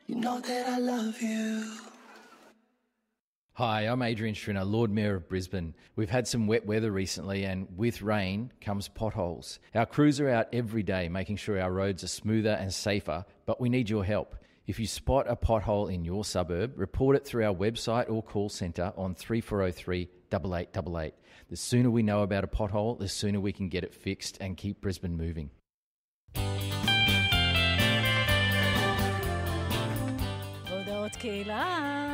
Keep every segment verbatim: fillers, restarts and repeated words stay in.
You know that I love you. Hi, I'm Adrian Schrinner, Lord Mayor of Brisbane. We've had some wet weather recently, and with rain comes potholes. Our crews are out every day making sure our roads are smoother and safer, but we need your help. If you spot a pothole in your suburb, report it through our website or call centre on three four zero three, eight eight eight eight. The sooner we know about a pothole, the sooner we can get it fixed and keep Brisbane moving. הודעות קהילה.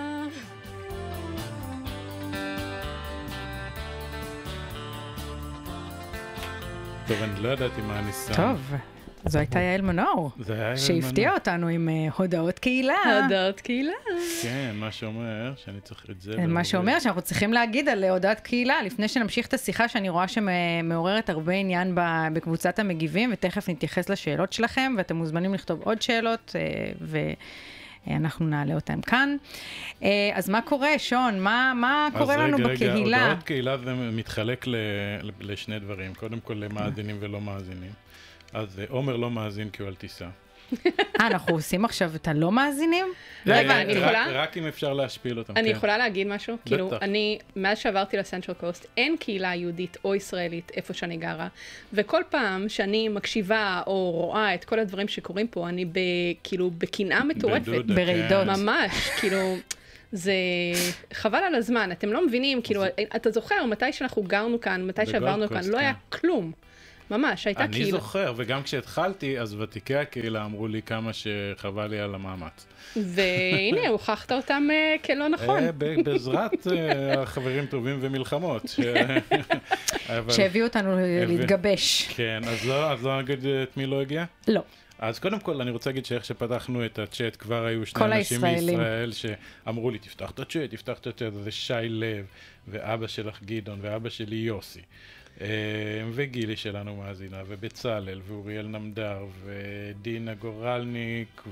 טוב, אני לא ידעתי מה אני שם. טוב, זו הייתה יעל מנור, שהפתיע אותנו עם הודעות קהילה. הודעות קהילה. כן, מה שאומר שאני צריך את זה. מה שאומר שאנחנו צריכים להגיד על הודעת קהילה, לפני שנמשיך את השיחה שאני רואה שמעוררת הרבה עניין בקבוצת המגיבים, ותכף נתייחס לשאלות שלכם, ואתם מוזמנים לכתוב עוד שאלות, ו... אנחנו נעלה אותם כאן. אז מה קורה, שון? מה, מה קורה לנו רגע, בקהילה? רגע, הודעות קהילה זה מתחלק ל, לשני דברים. קודם כל למאזינים ולא מאזינים. אז עומר לא מאזין כי הוא על טיסה. אה, אנחנו עושים עכשיו את הלא מאזינים? לא הבנתי. רק אם אפשר להשפיל אותם. אני יכולה להגיד משהו? כאילו, אני, מאז שעברתי לסנטרל קוסט, אין קהילה יהודית או ישראלית איפה שאני גרה, וכל פעם שאני מקשיבה או רואה את כל הדברים שקורים פה, אני כאילו בקנאה מטורפת. ברעידות. ממש, כאילו... זה חבל על הזמן, אתם לא מבינים, כאילו, אתה זוכר, מתי שאנחנו גרנו כאן, מתי שעברנו כאן, לא היה כלום. ממש, הייתה קהילה. אני זוכר, וגם כשהתחלתי, אז ותיקי הקהילה אמרו לי כמה שחבל לי על המאמץ. והנה, הוכחת אותם כלא נכון. בעזרת חברים טובים ומלחמות. שהביאו אותנו להתגבש. כן, אז לא נגיד את מי לא הגיע? לא. אז קודם כל, אני רוצה להגיד שאיך שפתחנו את הצ'אט, כבר היו שני אנשים מישראל שאמרו לי, תפתח את הצ'אט, תפתח את הצ'אט, זה שי לב, ואבא שלך גדעון, ואבא שלי יוסי. וגילי שלנו מאזינה, ובצלאל, ואוריאל נמדר, ודינה גורלניק,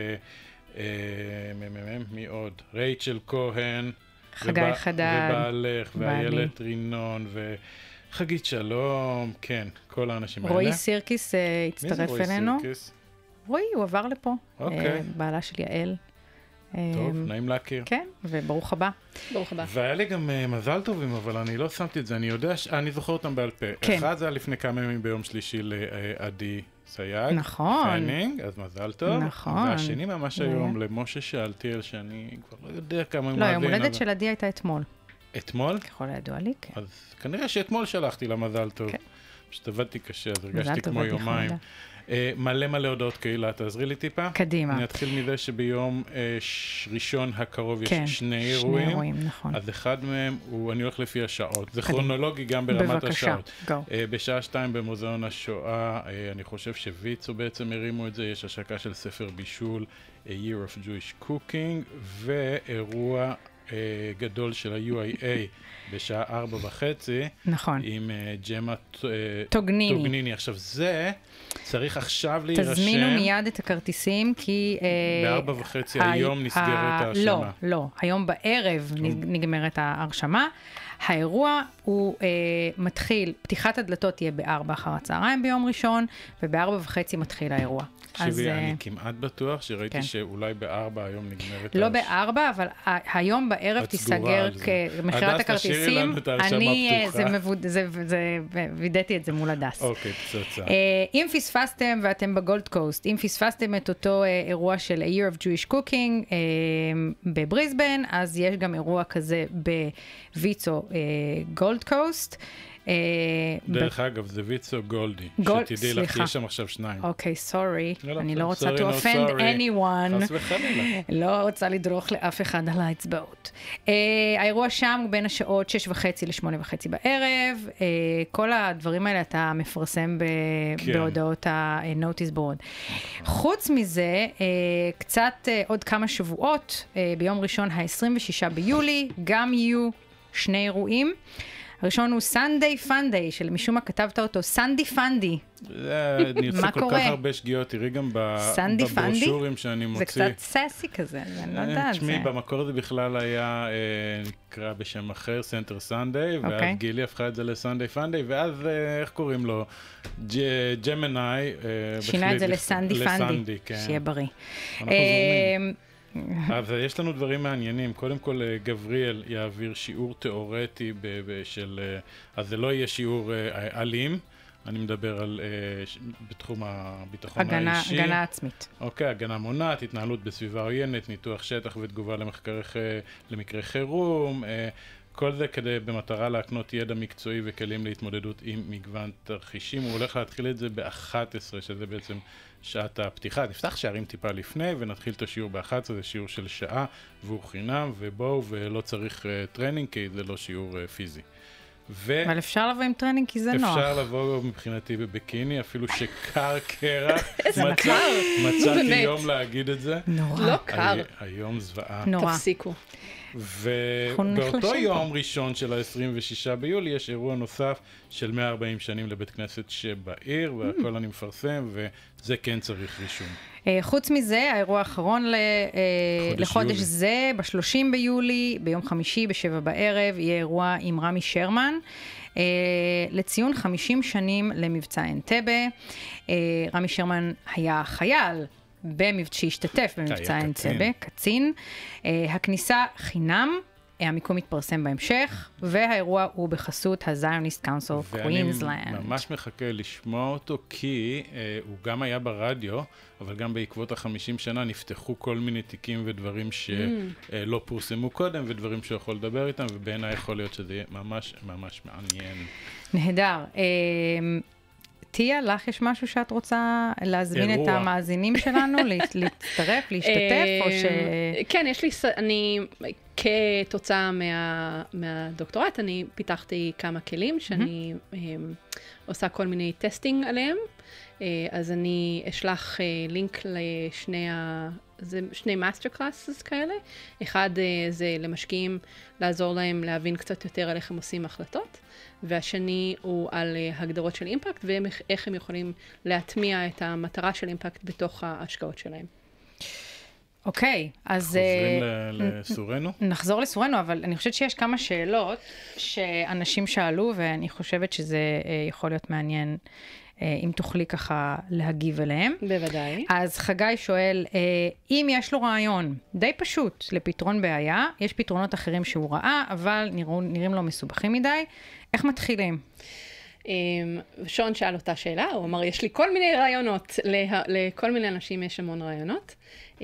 ומי עוד? רייצ'ל כהן, חגי חדד, ובעלך, ואיילת רינון, וחגית שלום, כן, כל האנשים האלה. רועי סירקיס הצטרף אלינו. מי זה רועי סירקיס? רועי, הוא עבר לפה. אוקיי. בעלה של יעל. טוב, נעים להכיר. כן, וברוך הבא. ברוך הבא. והיה לי גם מזל טובים, אבל אני לא שמתי את זה, אני יודע, אני זוכר אותם בעל פה. כן. אחד זה היה לפני כמה ימים ביום שלישי לעדי סייג. נכון. פנינג, אז מזל טוב. נכון. והשני ממש היום, למשה שאלתיאל, שאני כבר לא יודע כמה הוא לא, מאזין. יום הולדת של עדי הייתה אתמול. אתמול? ככל הידוע לי, כן. אז כנראה שאתמול שלחתי לה מזל טוב. כן. פשוט עבדתי קשה, אז הרגשתי כמו יומיים. מלא מלא הודעות קהילה, תעזרי לי טיפה. קדימה. אני אתחיל מזה שביום ראשון הקרוב יש כן, שני שני אירועים. אירועים, נכון. אז אחד מהם הוא, אני הולך לפי השעות. זה כרונולוגי גם ברמת השעות. בבקשה, go. בשעה שתיים במוזיאון השואה, אני חושב שוויצו בעצם הרימו את זה, יש השקה של ספר בישול, A Year of Jewish Cooking, ואירוע גדול של ה-יו איי איי בשעה ארבע וחצי. נכון. עם ג'מה טוגניני. טוגניני. עכשיו זה צריך עכשיו להירשם. תזמינו מיד את הכרטיסים, כי... בארבע וחצי היום נסגרת ההרשמה. לא, לא. היום בערב נגמרת ההרשמה. האירוע הוא אה, מתחיל, פתיחת הדלתות תהיה בארבע אחר הצהריים ביום ראשון, ובארבע וחצי מתחיל האירוע. תקשיבי, אני כמעט בטוח שראיתי שאולי בארבע היום נגמרת... לא בארבע, אבל היום בערב תיסגר מכירת הכרטיסים. אני, זה, וידאתי את זה מול הדס. אוקיי, פצצה. אם פספסתם, ואתם בגולד קוסט, אם פספסתם את אותו אירוע של A Year of Jewish Cooking בבריסבן, אז יש גם אירוע כזה בוויצו גולד קוסט. דרך אגב, זה ויצו גולדי, שתדעי לך, יש שם עכשיו שניים. אוקיי, סורי, אני לא רוצה to offend anyone, לא רוצה לדרוך לאף אחד על האצבעות. האירוע שם הוא בין השעות שש וחצי לשמונה וחצי בערב, כל הדברים האלה אתה מפרסם בהודעות ה-notice board. חוץ מזה, קצת עוד כמה שבועות, ביום ראשון ה-עשרים ושישה ביולי, גם יהיו שני אירועים. הראשון הוא סנדיי פנדיי, שלמשום מה כתבת אותו, סנדי פנדי. אני עושה כל כך הרבה שגיאות, תראי גם בברושורים שאני מוציא. זה קצת ססי כזה, אני לא יודעת. תשמעי, במקור זה בכלל היה נקרא בשם אחר, סנטר סנדיי, ואז גילי הפכה את זה לסנדיי פנדיי, ואז איך קוראים לו? ג'מנאי. שינה את זה לסנדי פנדי, שיהיה בריא. אבל יש לנו דברים מעניינים. קודם כל, גבריאל יעביר שיעור תיאורטי של, אז זה לא יהיה שיעור אלים, אני מדבר על בתחום הביטחון האישי. הגנה עצמית. אוקיי, הגנה מונעת, התנהלות בסביבה עוינת, ניתוח שטח ותגובה למקרה חירום, כל זה כדי במטרה להקנות ידע מקצועי וכלים להתמודדות עם מגוון תרחישים. הוא הולך להתחיל את זה ב-אחת עשרה, שזה בעצם שעת הפתיחה. נפתח שערים טיפה לפני ונתחיל את השיעור ב-אחת עשרה, זה שיעור של שעה והוא חינם, ובואו ולא צריך uh, טרנינג כי זה לא שיעור uh, פיזי. ו... אבל אפשר לבוא עם טרנינג כי זה נוח. אפשר לבוא מבחינתי בבקיני, אפילו שקר קרח. מצא, מצאתי יום להגיד את זה. נורא. לא קר. היום זוועה. נורא. תפסיקו. ובאותו יום ראשון של ה-עשרים ושישה ביולי יש אירוע נוסף של מאה וארבעים שנים לבית כנסת שבעיר, והכל אני מפרסם, וזה כן צריך רישום. חוץ מזה, האירוע האחרון לחודש זה, ב-שלושים ביולי, ביום חמישי, בשבע בערב, יהיה אירוע עם רמי שרמן, לציון חמישים שנים למבצע אנטבה. רמי שרמן היה חייל, שהשתתף במבצע אנטבה, קצין. הכניסה חינם, המיקום מתפרסם בהמשך, והאירוע הוא בחסות הזיוניסט קאונסל קווינסלנד. ואני ממש מחכה לשמוע אותו, כי אה, הוא גם היה ברדיו, אבל גם בעקבות החמישים שנה נפתחו כל מיני תיקים ודברים שלא mm. פורסמו קודם, ודברים שיכול לדבר איתם, ובעיניי יכול להיות שזה יהיה ממש ממש מעניין. נהדר. אה, תיה, לך יש משהו שאת רוצה להזמין אירוע. את המאזינים שלנו, להצטרף, להשתתף, או ש... כן, יש לי, אני, כתוצאה מה, מהדוקטורט, אני פיתחתי כמה כלים שאני mm-hmm. עושה כל מיני טסטינג עליהם, אז אני אשלח לינק לשני ה... זה שני מאסטר קלאסס כאלה. אחד זה למשקיעים לעזור להם להבין קצת יותר על איך הם עושים החלטות, והשני הוא על הגדרות של אימפקט, ואיך הם יכולים להטמיע את המטרה של אימפקט בתוך ההשקעות שלהם. אוקיי, אז... חוזרים לסורנו? נחזור לסורנו, אבל אני חושבת שיש כמה שאלות שאנשים שאלו, ואני חושבת שזה יכול להיות מעניין אם תוכלי ככה להגיב אליהם. בוודאי. אז חגי שואל, אם יש לו רעיון די פשוט לפתרון בעיה, יש פתרונות אחרים שהוא ראה, אבל נראים, נראים לו מסובכים מדי, איך מתחילים? שון שאל אותה שאלה, הוא אמר, יש לי כל מיני רעיונות, לכל מיני אנשים יש המון רעיונות,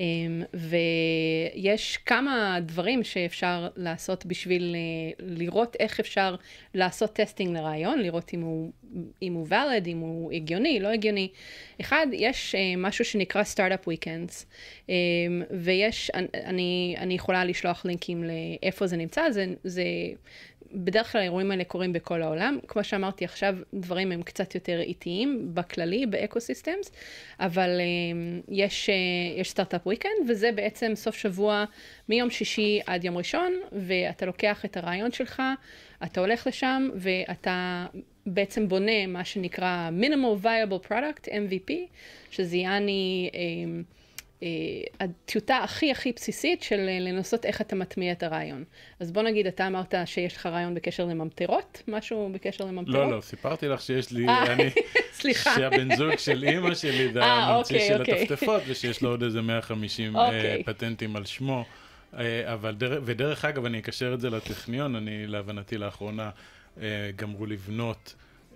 ויש כמה דברים שאפשר לעשות בשביל לראות איך אפשר לעשות טסטינג לרעיון, לראות אם הוא, אם הוא valid, אם הוא הגיוני, לא הגיוני. אחד, יש משהו שנקרא Startup Weekends, ויש, אני, אני יכולה לשלוח לינקים לאיפה זה נמצא, זה, זה בדרך כלל האירועים האלה קורים בכל העולם. כמו שאמרתי עכשיו, דברים הם קצת יותר איטיים בכללי, באקוסיסטמס, אבל um, יש, uh, יש סטארט-אפ וויקנד, וזה בעצם סוף שבוע מיום שישי עד יום ראשון, ואתה לוקח את הרעיון שלך, אתה הולך לשם, ואתה בעצם בונה מה שנקרא Minimal Viable Product, M V P, שזה יעני... Um, הטיוטה הכי הכי בסיסית של לנסות איך אתה מטמיע את הרעיון. אז בוא נגיד, אתה אמרת שיש לך רעיון בקשר לממטרות, משהו בקשר לממטרות? לא, לא, סיפרתי לך שיש לי, אני, סליחה. שהבן זוג של אמא שלי זה הממציא של הטפטפות, ושיש לו עוד איזה מאה וחמישים פטנטים על שמו. אבל, ודרך אגב, אני אקשר את זה לטכניון, אני להבנתי לאחרונה גמרו לבנות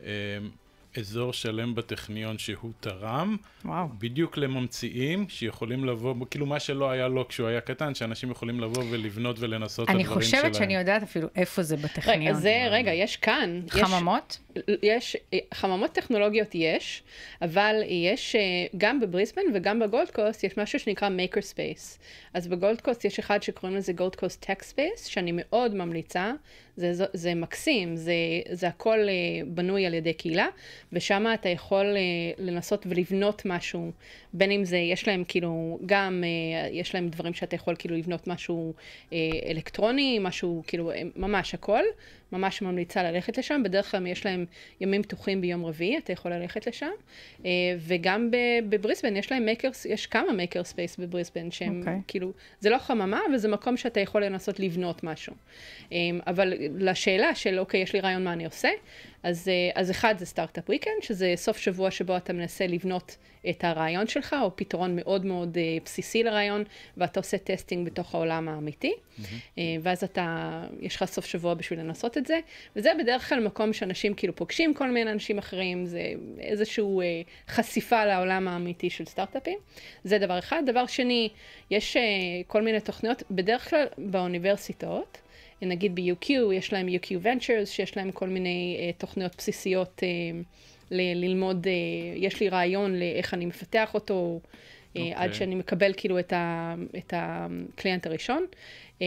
אזור שלם בטכניון שהוא תרם, וואו. בדיוק לממציאים שיכולים לבוא, כאילו מה שלא היה לו כשהוא היה קטן, שאנשים יכולים לבוא ולבנות ולנסות את הדברים שלהם. אני חושבת שאני יודעת אפילו איפה זה בטכניון. רגע, זה, רגע, יש כאן. חממות? יש, חממות טכנולוגיות יש, אבל יש גם בבריסבן וגם בגולד קוסט, יש משהו שנקרא Maker Space. אז בגולד קוסט יש אחד שקוראים לזה גולד קוסט Tech Space, שאני מאוד ממליצה. זה, זה, זה מקסים, זה, זה הכל uh, בנוי על ידי קהילה, ושם אתה יכול uh, לנסות ולבנות משהו, בין אם זה, יש להם כאילו, גם uh, יש להם דברים שאתה יכול כאילו לבנות משהו uh, אלקטרוני, משהו כאילו, ממש הכל, ממש ממליצה ללכת לשם, בדרך כלל יש להם ימים פתוחים ביום רביעי, אתה יכול ללכת לשם, uh, וגם בבריסבן יש להם מקר, יש כמה מקר ספייס בבריסבן, שהם okay. כאילו, זה לא חממה, אבל זה מקום שאתה יכול לנסות לבנות משהו. Um, אבל לשאלה של, אוקיי, יש לי רעיון מה אני עושה, אז, אז אחד זה סטארט-אפ וויקנד, שזה סוף שבוע שבו אתה מנסה לבנות את הרעיון שלך, או פתרון מאוד מאוד בסיסי לרעיון, ואתה עושה טסטינג בתוך העולם האמיתי, mm-hmm. ואז אתה, יש לך סוף שבוע בשביל לנסות את זה, וזה בדרך כלל מקום שאנשים כאילו פוגשים כל מיני אנשים אחרים, זה איזשהו חשיפה לעולם האמיתי של סטארט-אפים, זה דבר אחד. דבר שני, יש כל מיני תוכניות, בדרך כלל באוניברסיטאות, נגיד ב-יו קיו, יש להם יו קיו Ventures, שיש להם כל מיני uh, תוכניות בסיסיות uh, ל- ללמוד, uh, יש לי רעיון לאיך אני מפתח אותו, uh, okay. עד שאני מקבל כאילו את, ה- את הקליינט הראשון. Um,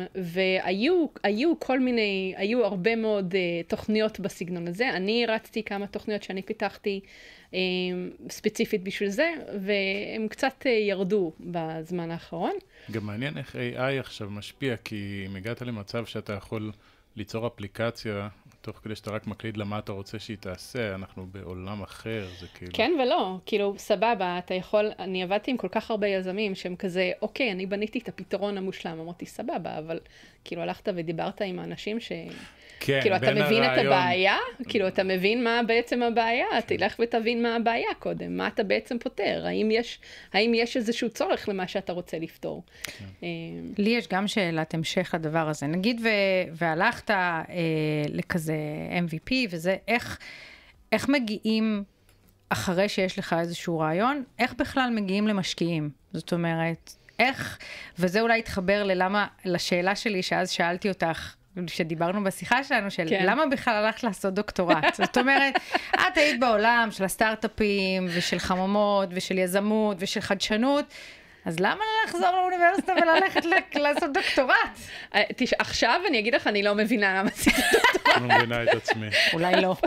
והיו היו כל מיני, היו הרבה מאוד uh, תוכניות בסגנון הזה. אני רצתי כמה תוכניות שאני פיתחתי um, ספציפית בשביל זה, והם קצת uh, ירדו בזמן האחרון. גם מעניין איך איי איי עכשיו משפיע, כי אם הגעת למצב שאתה יכול ליצור אפליקציה, תוך כדי שאתה רק מקליד למה אתה רוצה שהיא תעשה, אנחנו בעולם אחר, זה כאילו... כן ולא, כאילו, סבבה, אתה יכול, אני עבדתי עם כל כך הרבה יזמים שהם כזה, אוקיי, אני בניתי את הפתרון המושלם, אמרתי, סבבה, אבל כאילו הלכת ודיברת עם האנשים ש... כן, כאילו, אתה מבין הרעיון... את הבעיה? כאילו, אתה מבין מה בעצם הבעיה? כן. תלך ותבין מה הבעיה קודם, מה אתה בעצם פותר? האם יש, האם יש איזשהו צורך למה שאתה רוצה לפתור? כן. לי יש גם שאלת המשך לדבר הזה. נגיד, ו... והלכת אה, לכזה אם וי פי, וזה, איך, איך מגיעים, אחרי שיש לך איזשהו רעיון, איך בכלל מגיעים למשקיעים? זאת אומרת, איך, וזה אולי יתחבר ללמה, לשאלה שלי, שאז שאלתי אותך, שדיברנו בשיחה שלנו, של כן. למה בכלל הלכת לעשות דוקטורט? זאת אומרת, את היית בעולם של הסטארט-אפים, ושל חממות, ושל יזמות, ושל חדשנות, אז למה לא לחזור לאוניברסיטה וללכת לעשות דוקטורט? עכשיו אני אגיד לך, אני לא מבינה למה עשיתי דוקטורט. אני לא מבינה את עצמי. אולי לא.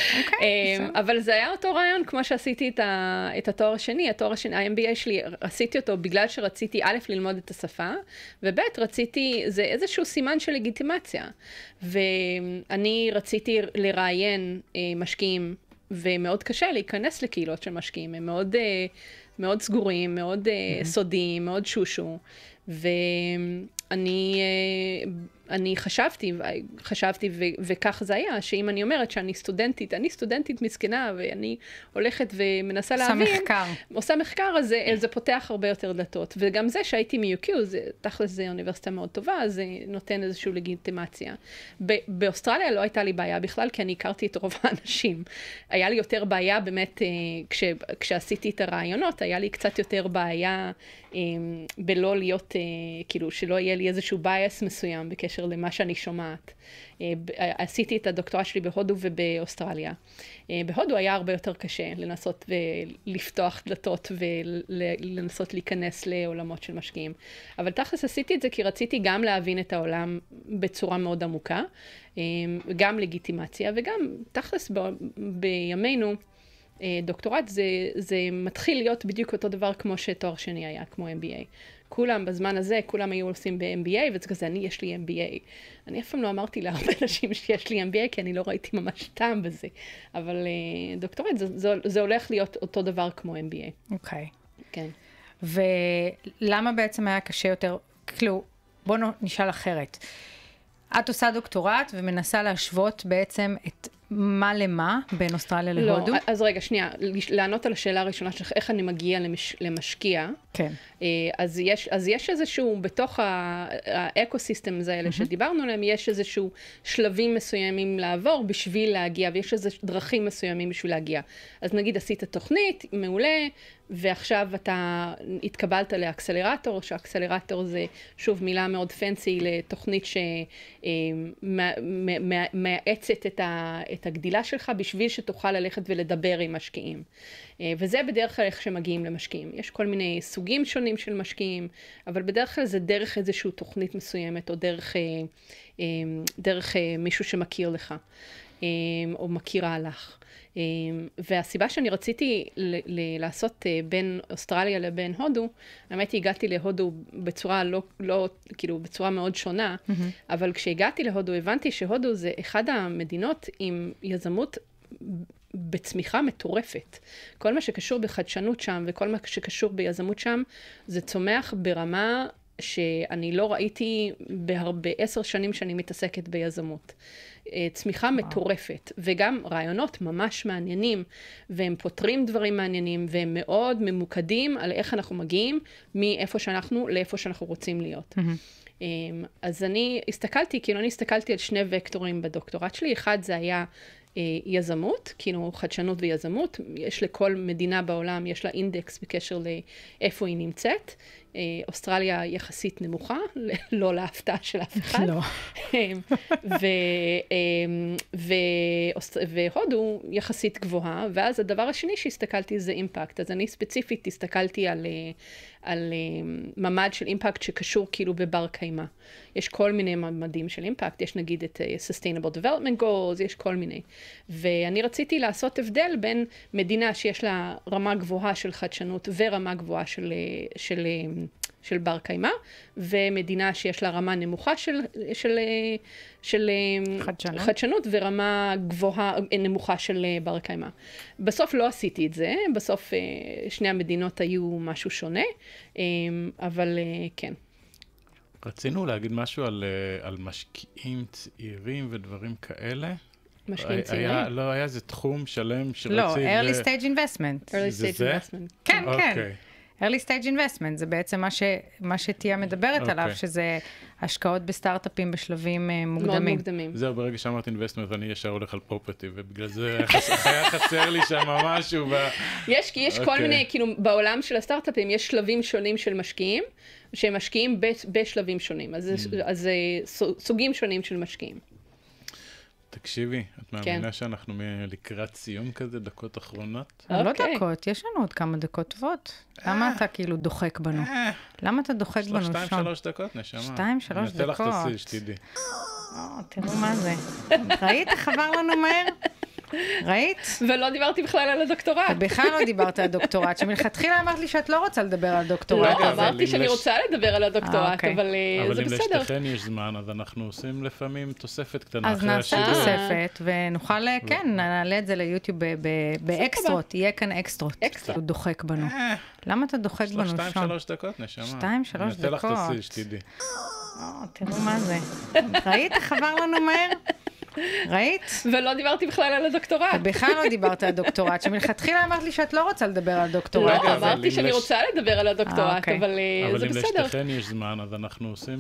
אבל זה היה אותו רעיון, כמו שעשיתי את התואר השני. התואר השני, ה-אם בי איי שלי, עשיתי אותו בגלל שרציתי א', ללמוד את השפה, וב', רציתי, זה איזשהו סימן של לגיטימציה. ואני רציתי לראיין משקיעים, ומאוד קשה להיכנס לקהילות של משקיעים. הם מאוד... מאוד סגורים, מאוד mm-hmm. סודיים, מאוד שושו, ואני אני חשבתי, חשבתי ו, וכך זה היה, שאם אני אומרת שאני סטודנטית, אני סטודנטית מסכנה, ואני הולכת ומנסה להבין, עושה מחקר. עושה מחקר, אז זה, זה פותח הרבה יותר דלתות. וגם זה שהייתי מ-יו קיו, זה, תכלס זה אוניברסיטה מאוד טובה, אז זה נותן איזושהי לגיטימציה. ב- באוסטרליה לא הייתה לי בעיה בכלל, כי אני הכרתי את רוב האנשים. היה לי יותר בעיה באמת, כש, כשעשיתי את הרעיונות, היה לי קצת יותר בעיה בלא להיות, כאילו, שלא יהיה לי איזשהו בייס מסוים בקשר למה שאני שומעת. עשיתי את הדוקטורט שלי בהודו ובאוסטרליה. בהודו היה הרבה יותר קשה לנסות ולפתוח דלתות ולנסות להיכנס לעולמות של משקיעים. אבל תכלס עשיתי את זה כי רציתי גם להבין את העולם בצורה מאוד עמוקה, גם לגיטימציה, וגם תכלס ב, בימינו, דוקטורט זה, זה מתחיל להיות בדיוק אותו דבר כמו שתואר שני היה, כמו אם בי איי. כולם בזמן הזה, כולם היו עושים ב-אם בי איי, וזה כזה, אני יש לי אם בי איי. אני אף פעם לא אמרתי להרבה אנשים שיש לי אם בי איי, כי אני לא ראיתי ממש טעם בזה. אבל uh, דוקטורט, זה, זה, זה הולך להיות אותו דבר כמו אם בי איי. אוקיי. Okay. כן. ולמה בעצם היה קשה יותר? כאילו, בואו נשאל אחרת. את עושה דוקטורט ומנסה להשוות בעצם את מה למה בין אוסטרליה להודו? לא, אז רגע, שנייה, לענות על השאלה הראשונה שלך, איך אני מגיעה למש, למשקיע. כן. אז יש, אז יש איזשהו, בתוך האקוסיסטם האלה mm-hmm. שדיברנו עליהם, יש איזשהו שלבים מסוימים לעבור בשביל להגיע, ויש איזה דרכים מסוימים בשביל להגיע. אז נגיד עשית תוכנית, מעולה, ועכשיו אתה התקבלת לאקסלרטור, שאקסלרטור זה שוב מילה מאוד פנסי לתוכנית שמאצת את, את הגדילה שלך בשביל שתוכל ללכת ולדבר עם משקיעים. וזה בדרך כלל איך שמגיעים למשקיעים. יש כל מיני סוגים שונים של משקיעים, אבל בדרך כלל זה דרך איזושהי תוכנית מסוימת, או דרך, דרך מישהו שמכיר לך, או מכירה לך. והסיבה שאני רציתי ל- ל- לעשות בין אוסטרליה לבין הודו, האמת הגעתי להודו בצורה לא, לא, כאילו בצורה מאוד שונה, mm-hmm. אבל כשהגעתי להודו הבנתי שהודו זה אחד המדינות עם יזמות בצמיחה מטורפת. כל מה שקשור בחדשנות שם וכל מה שקשור ביזמות שם, זה צומח ברמה שאני לא ראיתי בהרבה, עשר שנים שאני מתעסקת ביזמות. צמיחה מטורפת, וגם רעיונות ממש מעניינים, והם פותרים דברים מעניינים, והם מאוד ממוקדים על איך אנחנו מגיעים מאיפה שאנחנו לאיפה שאנחנו רוצים להיות. Mm-hmm. אז אני הסתכלתי, כאילו אני הסתכלתי על שני וקטורים בדוקטורט שלי, אחד זה היה יזמות, כאילו חדשנות ויזמות, יש לכל מדינה בעולם, יש לה אינדקס בקשר לאיפה היא נמצאת, אוסטרליה יחסית נמוכה, לא להפתעה של אף אחד. לא. והודו יחסית גבוהה, ואז הדבר השני שהסתכלתי זה אימפקט. אז אני ספציפית הסתכלתי על, על ממד של אימפקט שקשור כאילו בבר קיימה. יש כל מיני ממדים של אימפקט, יש נגיד את Sustainable Development Goals, יש כל מיני. ואני רציתי לעשות הבדל בין מדינה שיש לה רמה גבוהה של חדשנות ורמה גבוהה של, של של בר קיימה, ומדינה שיש לה רמה נמוכה של, של, של חדשנות. חדשנות ורמה גבוהה, נמוכה של בר קיימה. בסוף לא עשיתי את זה, בסוף שני המדינות היו משהו שונה, אבל כן. רצינו להגיד משהו על, על משקיעים צעירים ודברים כאלה. משקיעים צעירים? היה, לא, היה איזה תחום שלם שרציתי... לא, early stage investment. early זה stage זה? investment. כן, אוקיי. כן. early stage investment, זה בעצם מה, ש, מה שתהיה מדברת אוקיי. עליו, שזה השקעות בסטארט-אפים בשלבים uh, מוקדמים. מאוד מוקדמים. זהו, ברגע שאמרת investment, אני ישר הולך על property, ובגלל זה היה חסר לי שם משהו. ב... יש, כי יש okay. כל מיני, כאילו, בעולם של הסטארט-אפים, יש שלבים שונים של משקיעים, שהם משקיעים ב, בשלבים שונים. אז, mm. אז זה סוגים שונים של משקיעים. תקשיבי, את מאמינה כן. שאנחנו לקראת סיום כזה, דקות אחרונות? Okay. לא דקות, יש לנו עוד כמה דקות טובות. למה אתה כאילו דוחק בנו? למה אתה דוחק בנו שם? שתיים, שלוש דקות, נשמה. שתיים, שלוש דקות. אני אתן לך תעשי, שתדעי. תראו מה זה. ראית איך עבר לנו מהר? ראית? ולא דיברתי בכלל על הדוקטורט. בכלל לא דיברת על הדוקטורט, שמלכתחילה אמרת לי שאת לא רוצה לדבר על דוקטורט. לא, אמרתי שאני רוצה לדבר על הדוקטורט, אבל זה בסדר. אבל אם לשתכן יש זמן, אז אנחנו עושים לפעמים תוספת קטנה אחרי השידור. אז נעשה תוספת, ונוכל, כן, נעלה את זה ליוטיוב באקסטרות, יהיה כאן אקסטרות. הוא דוחק בנו. למה אתה דוחק בנו שם? שתיים, שלוש דקות, נשמה. שתיים, שלוש דקות. אני אתן לך תעשי, שתדעי. תראו מה זה. ראית איך עבר לנו מהר? ראית? ולא דיברתי בכלל על הדוקטורט. בכלל לא דיברת על הדוקטורט, שמלכתחילה אמרת לי שאת לא רוצה לדבר על דוקטורט. לא, אמרתי שאני רוצה לדבר על הדוקטורט, אבל זה בסדר. אבל אם לשתכן יש זמן, אז אנחנו עושים